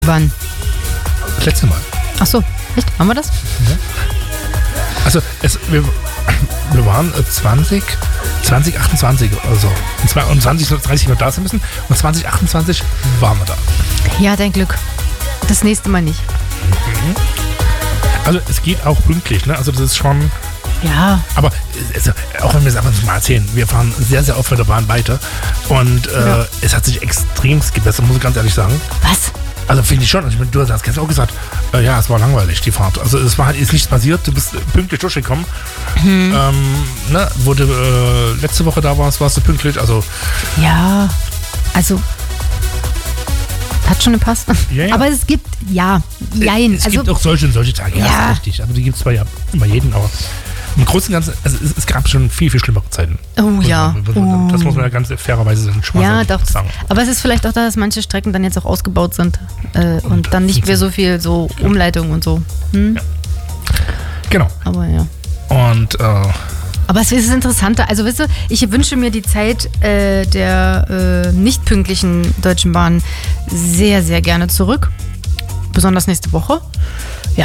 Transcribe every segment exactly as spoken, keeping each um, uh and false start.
Wann? Das letzte Mal. Ach so, echt? Haben wir das? Ja. Also, es, wir, wir waren zwanzig, zwanzig achtundzwanzig oder so. Und zwanzig dreißig noch da sein müssen. Und zwanzig achtundzwanzig waren wir da. Ja, dein Glück. Das nächste Mal nicht. Mhm. Also, es geht auch pünktlich, ne? Also, das ist schon. Ja. Aber also, auch wenn wir es einfach mal erzählen, wir fahren sehr, sehr oft mit der Bahn weiter. Und äh, ja. es hat sich extrem gebessert, muss ich ganz ehrlich sagen. Was? Also finde ich schon. Also, du hast gestern auch gesagt, äh, ja, es war langweilig, die Fahrt. Also es war, ist nichts passiert, du bist pünktlich durchgekommen. Mhm. Ähm, ne, wo du äh, letzte Woche da warst, warst du pünktlich. Also ja, also hat schon gepasst. Ja, ja. Aber es gibt, ja, jein. Es also, gibt auch solche und solche Tage, ja, ja. ist richtig. Aber die gibt es zwar ja immer jeden, aber im Großen und Ganzen, also es, es gab schon viel, viel schlimmere Zeiten. Oh ja. Man, das muss man ja ganz fairerweise schon ja, doch. sagen. Aber es ist vielleicht auch da, dass manche Strecken dann jetzt auch ausgebaut sind äh, und, und dann nicht mehr so viel so Umleitung und so. Hm? Ja. Genau. Aber ja. Und äh, aber es ist interessanter. Also, weißt du, ich wünsche mir die Zeit äh, der äh, nicht pünktlichen Deutschen Bahn sehr, sehr gerne zurück. Besonders nächste Woche. Ja.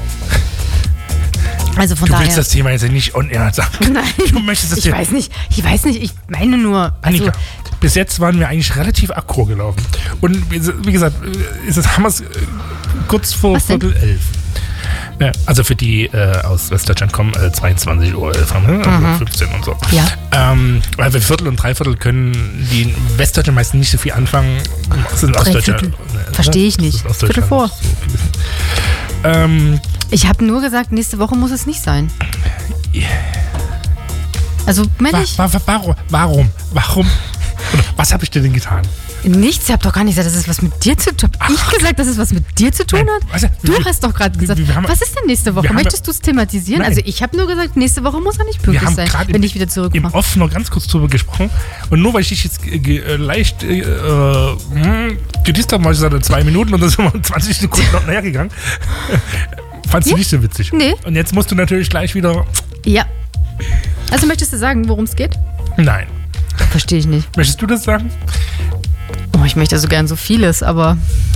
Also von du daher. willst das Thema jetzt nicht on air sagen. Nein, du möchtest das ich weiß nicht. Ich weiß nicht. Ich meine nur. Also Annika, bis jetzt waren wir eigentlich relativ aggro gelaufen. Und wie gesagt, ist es, haben wir es kurz vor Viertel elf. Ja, also für die äh, aus Westdeutschland kommen äh, zweiundzwanzig Uhr elf, ne? Also mhm. fünfzehn und so. Ja. Ähm, weil wir Viertel und Dreiviertel können die in Westdeutschland meistens nicht so viel anfangen. Das sind Ostdeutscher. Ne, verstehe ich nicht. Viertel vor. So ähm, ich habe nur gesagt, nächste Woche muss es nicht sein. Yeah. Also, männlich. Wa- wa- warum? Warum? Warum? Oder was habe ich dir denn getan? Nichts, ich habe doch gar nicht gesagt, dass es was mit dir zu tun hat. Hab ich gesagt, dass es was mit dir zu tun hat? Also, du wir, hast doch gerade gesagt, wir, wir haben, was ist denn nächste Woche? Möchtest du es thematisieren? Nein. Also ich habe nur gesagt, nächste Woche muss er nicht pünktlich sein, wenn im, ich wieder zurückkomme. Im Off noch ganz kurz drüber gesprochen. Und nur weil ich dich jetzt äh, leicht äh, äh, gedisst habe, weil ich sagte zwei Minuten und dann sind wir zwanzig Sekunden noch näher gegangen. Fandst du ja? nicht so witzig? Nee. Und jetzt musst du natürlich gleich wieder... Ja. Also möchtest du sagen, worum es geht? Nein. Verstehe ich nicht. Möchtest du das sagen? Oh, ich möchte so gern so vieles, aber...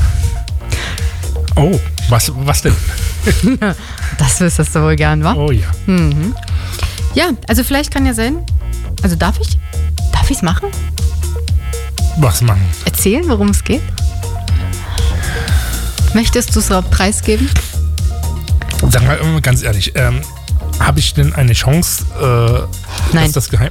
Oh, was, was denn? Das wüsstest du wohl gern, wa? Oh ja. Mhm. Ja, also vielleicht kann ja sein... Also darf ich? Darf ich es machen? Was machen? Erzählen, worum es geht? Möchtest du es preisgeben? Sag mal ganz ehrlich, ähm, habe ich denn eine Chance, äh, Nein. ist das geheim?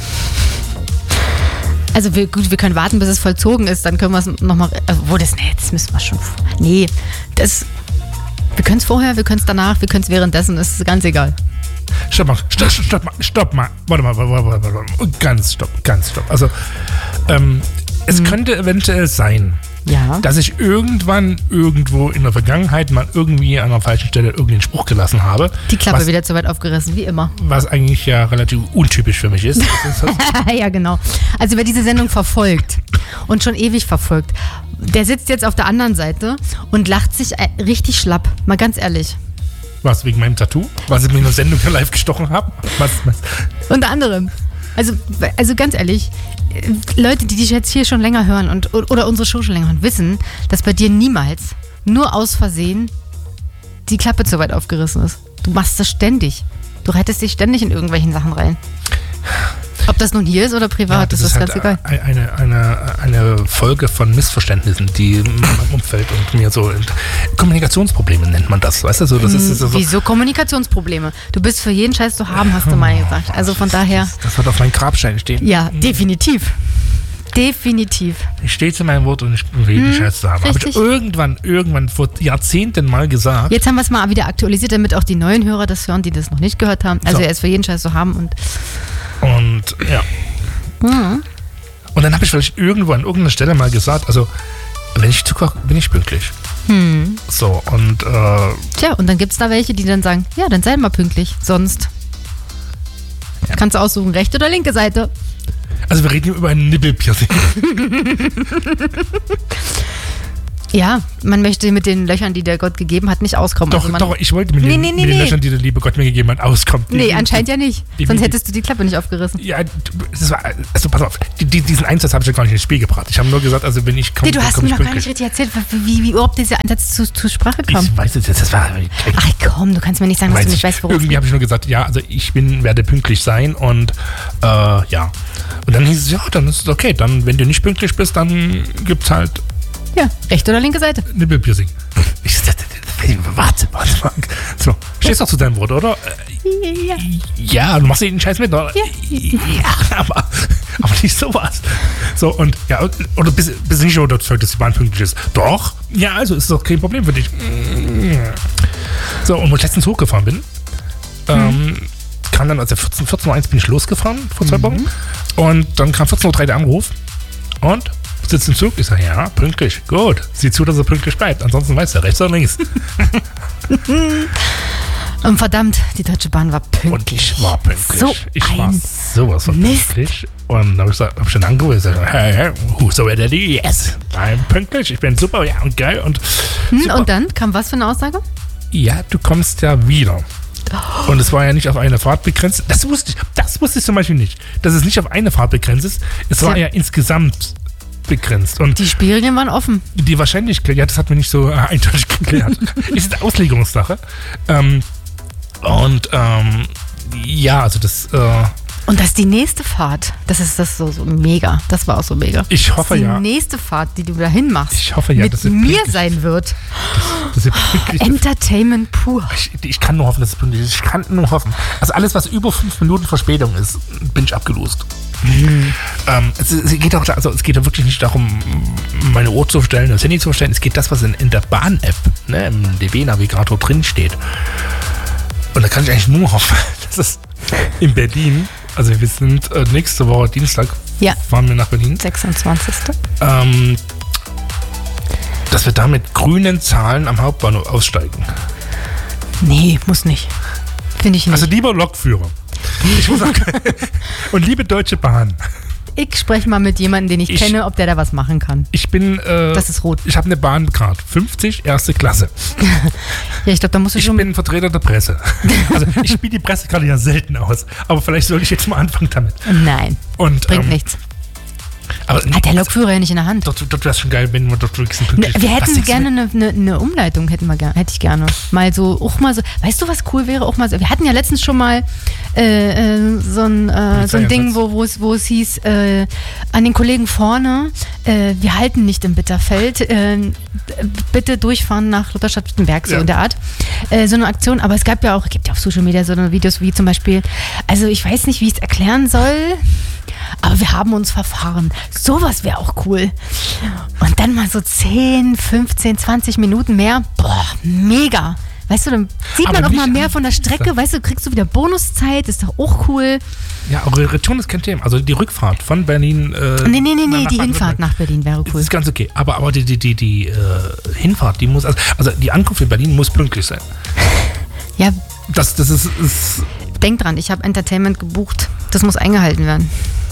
Also wir, gut, wir können warten, bis es vollzogen ist, dann können wir es nochmal, wo das, nee, das müssen wir schon, nee, das, wir können es vorher, wir können es danach, wir können es währenddessen, das ist ganz egal. Stopp mal, stopp, stopp mal, stopp mal, warte mal, warte mal, warte mal, ganz stopp, ganz stopp. Also, ähm, es hm. könnte eventuell sein, ja. dass ich irgendwann irgendwo in der Vergangenheit mal irgendwie an einer falschen Stelle irgendeinen Spruch gelassen habe. Die Klappe was, wieder zu weit aufgerissen, wie immer. Was eigentlich ja relativ untypisch für mich ist. ist ja, genau. Also wer diese Sendung verfolgt und schon ewig verfolgt, der sitzt jetzt auf der anderen Seite und lacht sich richtig schlapp. Mal ganz ehrlich. Was, wegen meinem Tattoo? Was ich mir in der Sendung live gestochen habe? Was, was? Unter anderem. Also, also ganz ehrlich, Leute, die dich jetzt hier schon länger hören und, oder unsere Show schon länger hören, wissen, dass bei dir niemals, nur aus Versehen, die Klappe zu weit aufgerissen ist. Du machst das ständig. Du reitest dich ständig in irgendwelchen Sachen rein. Ob das nun hier ist oder privat, ja, das, das ist, ist halt ganz egal. Eine, eine, eine Folge von Missverständnissen, die in meinem Umfeld und mir so... Kommunikationsprobleme nennt man das, weißt du? So, das ist, ist so, Wieso Kommunikationsprobleme? Du bist für jeden Scheiß zu haben, hast du mal gesagt. Also von daher... Das, das wird auf meinem Grabstein stehen. Ja, definitiv. Definitiv. Ich stehe zu meinem Wort und ich will hm, die Scheiße zu haben. Habe ich irgendwann, irgendwann vor Jahrzehnten mal gesagt. Jetzt haben wir es mal wieder aktualisiert, damit auch die neuen Hörer das hören, die das noch nicht gehört haben. Also so. Er ist für jeden Scheiß zu haben und... Und ja. Mhm. Und dann habe ich vielleicht irgendwo an irgendeiner Stelle mal gesagt, also wenn ich zukoche, bin ich pünktlich. Hm. So, und äh, tja, und dann gibt es da welche, die dann sagen, ja, dann sei mal pünktlich, sonst ja. kannst du aussuchen, rechte oder linke Seite. Also wir reden hier über ein Nippelpiercing. Ja, man möchte mit den Löchern, die der Gott gegeben hat, nicht auskommen. Doch, also man, doch, ich wollte mit, nee, den, nee, nee, mit den nee. Löchern, die der liebe Gott mir gegeben hat, auskommen. Nee, anscheinend ja nicht. die, Sonst die, hättest du die Klappe nicht aufgerissen. Ja, das war, also pass auf, die, die, diesen Einsatz habe ich ja gar nicht ins Spiel gebracht. Ich habe nur gesagt, also wenn ich komme, Nee, du hast komm mir ich noch gar nicht pünktlich. richtig erzählt, wie, wie überhaupt dieser Ansatz zu, zur Sprache kam. Ich weiß es jetzt, das war... Ach komm, du kannst mir nicht sagen, dass weiß du nicht ich, weißt, worum es irgendwie geht. habe ich nur gesagt, ja, also ich bin, werde pünktlich sein und äh, ja. Und dann hieß es, ja, dann ist es okay. Dann, wenn du nicht pünktlich bist, dann gibt's halt Ja, rechte oder linke Seite. Nippelpiercing. Ich dachte, warte, warte, warte. So, stehst doch zu deinem Wort, oder? Ja. Ja, du machst den Scheiß mit, oder? Ja. Ja, aber, aber nicht sowas. So, und ja, oder bist, bist du nicht überzeugt, dass die Bahn pünktlich ist? Doch. Ja, also ist doch kein Problem für dich. So, und wo ich letztens hochgefahren bin, ähm, kam dann, also vierzehn Uhr eins bin ich losgefahren, vor zwei Wochen. Und dann kam vierzehn Uhr drei der Anruf. Und? Sitzt im Zug? Ich sage, ja, pünktlich. Gut. Sieh zu, dass er pünktlich bleibt. Ansonsten weiß er, rechts oder links. Und verdammt, die Deutsche Bahn war pünktlich. Und ich war pünktlich. So ich ein war sowas von Mist. pünktlich. Und dann habe ich, hab ich dann angerufen und gesagt, hey, hey, who's so ready? Yes. I'm pünktlich. Ich bin super, ja, und geil. Und, Hm, super. und dann kam was für eine Aussage? Ja, du kommst ja wieder. Und es war ja nicht auf eine Fahrt begrenzt. Das wusste ich, das wusste ich zum Beispiel nicht. Dass es nicht auf eine Fahrt begrenzt ist. Es war Ja. ja insgesamt begrenzt. Und Die Spielregeln waren offen. die Wahrscheinlichkeit, ja, das hat mir nicht so äh, eindeutig geklärt. Ist eine Auslegungssache. Ähm, und ähm, ja, also das. Äh, Und das ist die nächste Fahrt. Das ist das so, so mega. Das war auch so mega. Ich hoffe, das ist die ja. Die nächste Fahrt, die du da hin machst, Ich hoffe, ja, mit dass sie mir pünktlich- sein wird. das ist wirklich, Entertainment pur. ich, ich kann nur hoffen, dass es pünktlich ist. Ich kann nur hoffen. Also alles, was über fünf Minuten Verspätung ist, bin ich abgelost. Mhm. Ähm, es, es geht auch, also es geht ja wirklich nicht darum, meine Uhr zu stellen, das Handy zu stellen. Es geht das, was in, in der Bahn-App, ne, im D B-Navigator drin steht. Und da kann ich eigentlich nur hoffen, dass es in Berlin, also wir sind äh, nächste Woche Dienstag, Ja. fahren wir nach Berlin, sechsundzwanzigste ähm, dass wir da mit grünen Zahlen am Hauptbahnhof aussteigen. Nee, muss nicht. Finde ich nicht. Also lieber Lokführer. Ich muss sagen, und liebe Deutsche Bahn, ich spreche mal mit jemandem, den ich, Ich- kenne, ob der da was machen kann. ich bin, äh, Das ist rot. ich habe eine Bahncard, fünfzig, erste Klasse. Ja, ich glaube, da musst du Ich schon... bin Vertreter der Presse. Also ich spiele die Presse gerade ja selten aus, aber vielleicht soll ich jetzt mal anfangen damit. Nein, Und, bringt ähm, nichts. Aber Hat der Lokführer ja nicht in der Hand. Dort, dort wäre es schon geil, wenn wir dort wirklich Ne, wir hätten pünktlich gerne eine, eine, eine Umleitung, hätten wir, ger- hätte ich gerne. Mal so, auch mal so, weißt du, was cool wäre? Auch mal so, wir hatten ja letztens schon mal äh, äh, so ein, äh, so ein Ding, wo, wo, es, wo es hieß, äh, an den Kollegen vorne, äh, wir halten nicht im Bitterfeld, äh, bitte durchfahren nach Lutherstadt-Wittenberg, so Ja. in der Art. Äh, so eine Aktion, aber es gab ja auch, es gibt ja auf Social Media so eine Videos wie zum Beispiel, also ich weiß nicht, wie ich es erklären soll, aber wir haben uns verfahren. Sowas wäre auch cool. Und dann mal so zehn, fünfzehn, zwanzig Minuten mehr. Boah, mega. Weißt du, dann sieht Aber man auch nicht mal mehr am von der Strecke. Dienstag. Weißt du, kriegst du wieder Bonuszeit. Ist doch auch cool. Ja, aber Return ist kein Thema. Also die Rückfahrt von Berlin. Äh, Nee, nee, nee, nee, nach die Baden-Württemberg Hinfahrt nach Berlin wäre Das cool. ist ganz okay. Aber, aber die, die, die, die äh, Hinfahrt, die muss, also, also die Ankunft in Berlin muss pünktlich sein. Ja, Das, das ist, ist denk dran, ich habe Entertainment gebucht. Das muss eingehalten werden.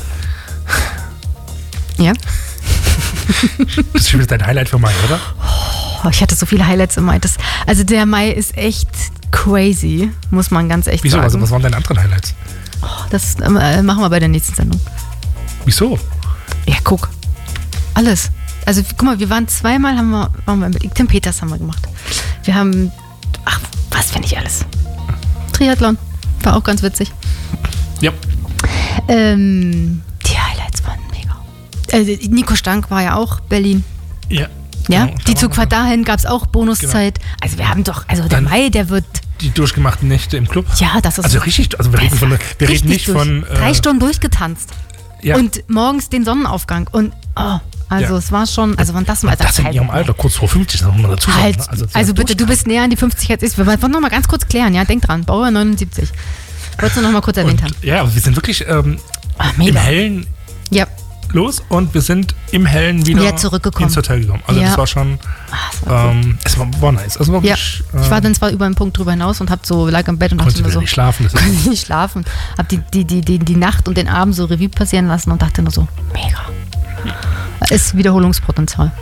Ja? das ist schon wieder dein Highlight für Mai, oder? Oh, ich hatte so viele Highlights im Mai. Das, also der Mai ist echt crazy, muss man ganz echt Wieso? sagen. Also was waren deine anderen Highlights? Das äh, machen wir bei der nächsten Sendung. Wieso? Ja, guck. Alles. Also guck mal, wir waren zweimal, haben wir, waren wir mit Tim Peters haben wir gemacht. Wir haben, ach, was finde ich alles. Triathlon. War auch ganz witzig. Ja. Ähm, die Highlights waren mega. Äh, Nico Stank war ja auch Berlin. Ja. Ja, Genau, die da Zugfahrt waren dahin gab es auch Bonuszeit. Also wir haben doch, also der Dann- Mai, der wird, die durchgemachten Nächte im Club. ja, das ist Also richtig, also wir reden, von, wir reden richtig nicht durch. von. Äh, Drei Stunden durchgetanzt. Ja, Und morgens den Sonnenaufgang. Und, oh, also Ja. es war schon, also wann das mal. das in ihrem Alter, kurz vor fünfzig, das muss man dazu sagen. Halt, ne? also, sehr bitte, du bist näher an die fünfzig als ich. Wir wollen noch mal ganz kurz klären, ja? Denk dran, Baujahr neunundsiebzig. Wolltest du noch mal kurz erwähnt haben. Und, ja, aber wir sind wirklich ähm, Ah, im mega. Hellen Ja, los und wir sind im Hellen wieder, Wieder zurückgekommen. ins Hotel gekommen. Also Ja. das war schon, ah, das war cool. ähm, es war, war nice. Also Ja, wirklich, ich war äh, dann zwar über einen Punkt drüber hinaus und hab so, lag im Bett und dachte konnte mir wieder so, nicht schlafen. Das konnte ist, nicht schlafen. Hab die, die, die, die, die Nacht und den Abend so Revue passieren lassen und dachte nur so, mega. Ist Wiederholungspotenzial.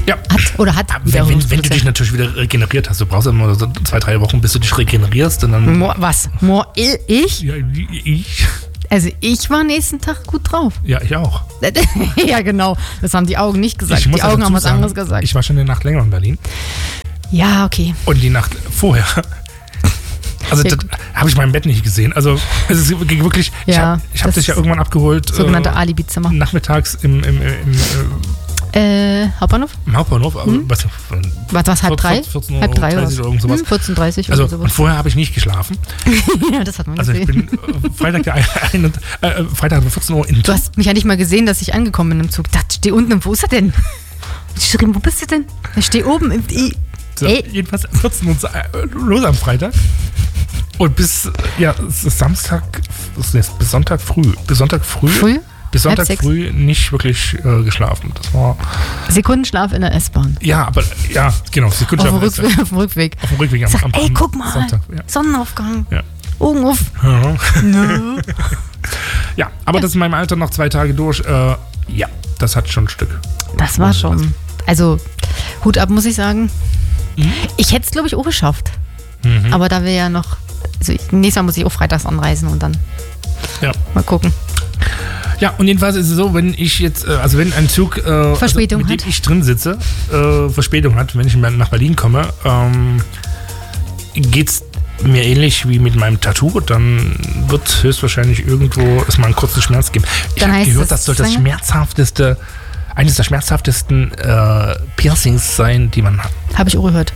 Ja. Hat oder hat. Wenn, wenn, wenn du dich natürlich wieder regeneriert hast, du brauchst immer so zwei, drei Wochen, bis du dich regenerierst. Und dann Mo, was? Mo, ich? Ja, ich. Also ich war nächsten Tag gut drauf. Ja, ich auch. Ja, genau. Das haben die Augen nicht gesagt. Ich muss die Augen haben was sagen, anderes gesagt. Ich war schon eine Nacht länger in Berlin. Ja, okay. Und die Nacht vorher. Also das habe ich mein Bett nicht gesehen. Also es ist wirklich, ja, ich habe ich hab dich ja irgendwann abgeholt. Sogenannte äh, Alibi-Zimmer. Nachmittags im, im, im, im äh, Hauptbahnhof? Im Hauptbahnhof. Also, hm? was, was, was, halb drei? vierzehn Uhr halb drei dreißig oder irgend sowas. Hm, vierzehn Uhr dreißig also, oder sowas. Und vorher habe ich nicht geschlafen. Ja, das hat man Also gesehen. ich bin äh, Freitag, der ein, äh, Freitag um vierzehn Uhr in Du hast mich ja nicht mal gesehen, dass ich angekommen bin im Zug. Da steh unten im, wo ist er denn? Ich schrieb, wo bist du denn? Ich stehe oben im... I so, jedenfalls vierzehn Uhr los am Freitag. Und bis, ja, es ist Samstag, es ist bis Sonntag früh. Bis Sonntag früh? Früh? Bis Sonntag früh nicht wirklich äh, geschlafen. Das war... Sekundenschlaf in der S-Bahn. Ja, aber, ja, genau, Sekundenschlaf. Auf dem Rückweg. Auf dem Rückweg. Auf dem Rückweg am, Sag, am, am ey, guck mal, Sonntag, ja. Sonnenaufgang. Ja. Augen auf. Ja. Nö. Ja, aber ja. Das in meinem Alter noch zwei Tage durch, äh, ja, das hat schon ein Stück. Das war schon, also Hut ab, muss ich sagen. Mhm. Ich hätte es, glaube ich, auch geschafft. Mhm. Aber da wir ja noch, also ich, nächstes Mal muss ich auch freitags anreisen und dann ja. mal gucken. Ja, und jedenfalls ist es so, wenn ich jetzt, also wenn ein Zug, äh, Verspätung also mit dem hat. ich drin sitze, äh, Verspätung hat, wenn ich nach Berlin komme, ähm, geht's mir ähnlich wie mit meinem Tattoo, dann wird höchstwahrscheinlich irgendwo es mal einen kurzen Schmerz geben. Ich habe gehört, das soll das schmerzhafteste, eines der schmerzhaftesten äh, Piercings sein, die man hat. Habe ich auch gehört.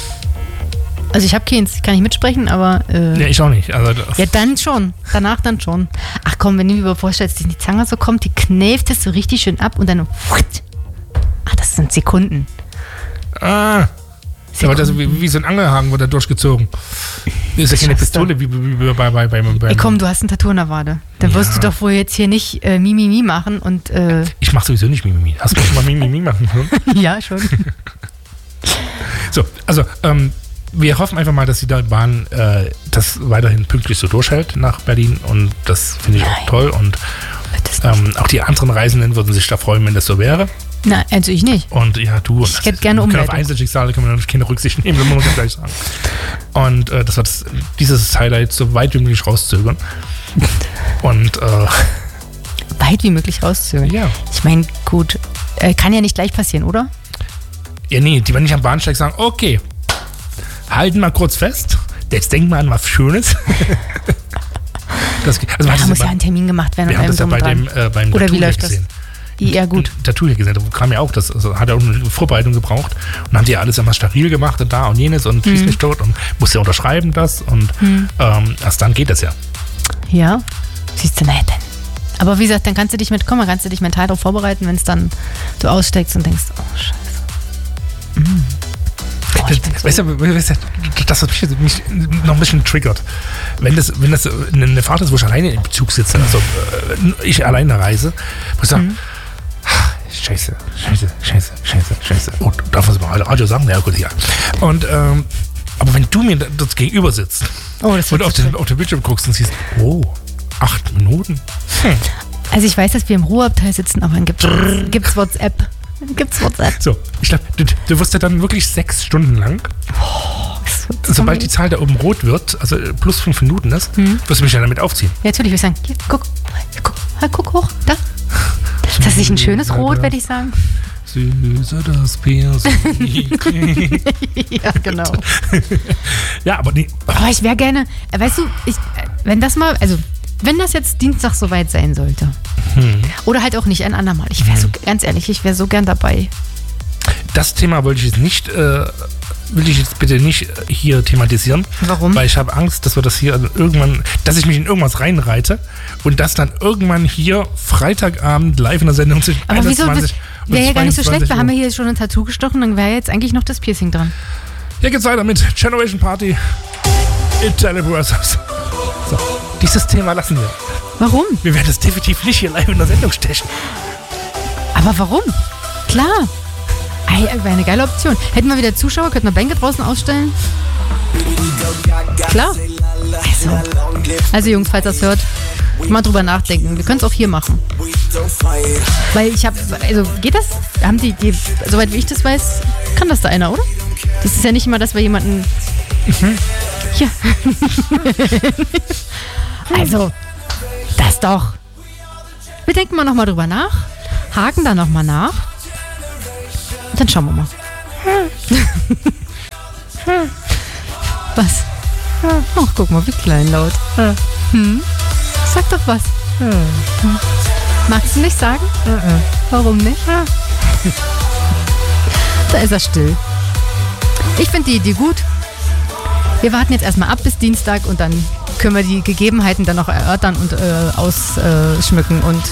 Also ich habe keins, kann ich mitsprechen, aber... Äh, ja, ich auch nicht. Also ja, dann schon. Danach dann schon. Ach komm, wenn du mir vorstellst, die Zange so kommt, die knäft es so richtig schön ab und dann... Ach, das sind Sekunden. Ah. Ja, aber das wie, wie so ein Angelhaken wird da durchgezogen. Das ist ja keine Pistole wie, wie, wie bei, bei, bei, bei... Ey komm, du hast ein Tattoo in der Wade. Dann ja. wirst du doch wohl jetzt hier nicht äh, Mimimi machen und... Äh ich mach sowieso nicht Mimimi. Hast du schon mal Mimimi machen können? Ja, schon. So, also, ähm, wir hoffen einfach mal, dass die Bahn äh, das weiterhin pünktlich so durchhält nach Berlin und das finde ich Nein. auch toll und ähm, auch die anderen Reisenden würden sich da freuen, wenn das so wäre. Nein, also ich nicht. Und ja, du. Ich hätte gerne Umleitung. Auf Einzelschicksale können wir keine Rücksicht nehmen, das muss man gleich sagen. Und äh, das wird dieses Highlight so weit wie möglich rauszögern. Und äh, weit wie möglich rauszögern? Ja. Ich meine, gut, äh, kann ja nicht gleich passieren, oder? Ja, nee, die werden nicht am Bahnsteig sagen, okay, halten mal kurz fest, jetzt denken wir an was Schönes. das, also ja, da muss ja ein Termin gemacht werden. Wir haben das ja bei dem, äh, beim Oder wie läuft gesehen. Das? Ja, gut. Tattoo hier gesehen, da kam ja auch, das also hat ja auch eine Vorbereitung gebraucht und haben die ja alles immer steril gemacht und da und jenes und schieß mich tot und musste ja unterschreiben das und mhm. ähm, erst dann geht das ja. Ja, siehst du, naja, dann. Aber wie gesagt, dann kannst du dich mit, komm mal, kannst du dich mental darauf vorbereiten, wenn es dann du aussteigst und denkst, oh Scheiße. Mhm. Oh, das, weißt du, weißt du, das hat mich, mich noch ein bisschen triggert. Wenn das, wenn das eine Fahrt ist, wo ich alleine im Zug sitze, also ich alleine reise, wo ich sage, mhm. Scheiße, Scheiße, Scheiße, Scheiße, Scheiße. Oh, darf man es mal Radio sagen? Ja, gut, ja. Und, ähm, aber wenn du mir das gegenüber sitzt oh, das und auf den, auf den Bildschirm guckst und siehst, oh, acht Minuten. Hm. Also ich weiß, dass wir im Ruheabteil sitzen, aber dann gibt es WhatsApp. Gibt's WhatsApp. So, ich glaube, du, du wirst ja dann wirklich sechs Stunden lang, oh, sobald die Zahl da oben rot wird, also plus fünf Minuten ist, hm. wirst du mich ja damit aufziehen. Ja, natürlich, ich sagen, hier, guck, guck, guck hoch, da. Ist das nicht ein schönes Rot, würde ich sagen? Süße das Piercing. Ja, genau. Ja, aber nee. Aber ich wäre gerne, weißt du, ich, wenn das mal, also wenn das jetzt Dienstag soweit sein sollte, hm. oder halt auch nicht ein andermal, ich wäre hm. so, ganz ehrlich, ich wäre so gern dabei. Das Thema wollte ich jetzt nicht, äh, will ich jetzt bitte nicht hier thematisieren. Warum? Weil ich habe Angst, dass wir das hier irgendwann, dass ich mich in irgendwas reinreite und das dann irgendwann hier Freitagabend live in der Sendung zwischen Aber einundzwanzig wieso, wäre ja gar nicht so schlecht, wir haben ja hier schon ein Tattoo gestochen, dann wäre jetzt eigentlich noch das Piercing dran. Hier geht's weiter mit Generation Party Italian Brothers. So, dieses Thema lassen wir. Warum? Wir werden es definitiv nicht hier live in der Sendung stechen. Aber warum? Klar. Wäre eine geile Option. Hätten wir wieder Zuschauer, könnten wir Bänke draußen ausstellen? Klar. Also, also Jungs, falls ihr das hört, Mal drüber nachdenken. Wir können es auch hier machen. Weil ich habe, also geht das? Haben die, die, soweit wie ich das weiß, kann das da einer, oder? Das ist ja nicht immer, dass wir jemanden... Mhm. Ja. Also, das doch. Wir denken mal nochmal drüber nach, haken da nochmal nach und dann schauen wir mal. Was? Ach, guck mal, wie kleinlaut. Hm? Sag doch was. Hm. Magst du nicht sagen? Warum nicht? Da ist er still. Ich finde die Idee gut. Wir warten jetzt erstmal ab bis Dienstag und dann können wir die Gegebenheiten dann noch erörtern und äh, ausschmücken und